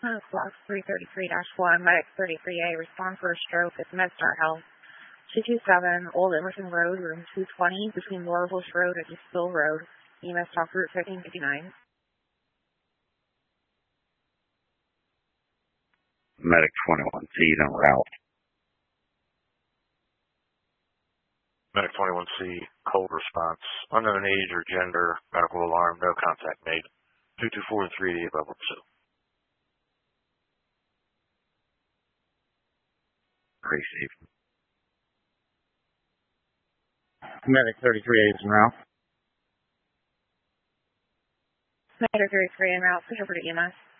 Block 333-1, Medic 33A, respond for a stroke at MedStar Health. 227 Old Emerson Road, room 220, between Laurel Bush Road and East Bill Road. EMS talk route 1559. Medic 21C en route. Medic 21C, cold response. Unknown age or gender, medical alarm, no contact made. 224 and 388 level 2. Pretty safe. Medic 33A is en route. Medic 33 en route, push over to EMS.